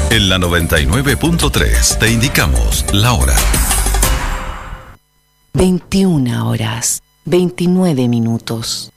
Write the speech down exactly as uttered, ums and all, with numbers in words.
En la noventa y nueve punto tres te indicamos la hora. veintiuna horas, veintinueve minutos.